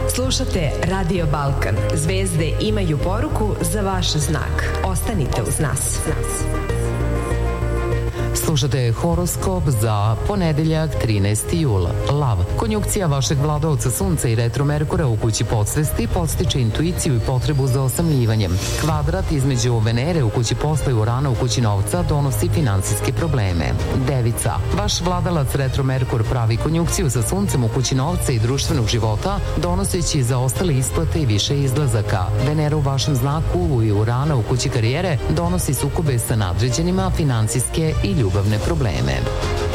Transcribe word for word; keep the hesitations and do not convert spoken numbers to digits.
Slušate Radio Balkan. Zvezde imaju poruku za vaš znak. Ostanite uz nas. Slušate horoskop za ponedeljak trinaesti jul. Lav. Konjunkcija vašeg vladaoca Sunca i retro Merkura u kući podsvesti podstiče intuiciju i potrebu za osamljivanjem. Kvadrat između Venere u kući posla i Urana u kući novca donosi finansijske probleme. Devica. Vaš vladalac retro Merkur pravi konjunkciju sa Suncem u kući novca i društvenog života, donoseći zaostale isplate i više izlazaka. Venera u vašem znaku i Urana u kući karijere donosi sukobe sa nadređenima, finansijske i ljubavne probleme.